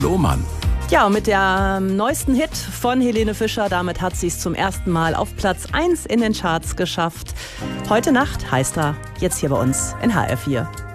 Lohmann. Ja, und mit der neuesten Hit von Helene Fischer, damit hat sie es zum ersten Mal auf Platz 1 in den Charts geschafft. Heute Nacht heißt er jetzt hier bei uns in HR4.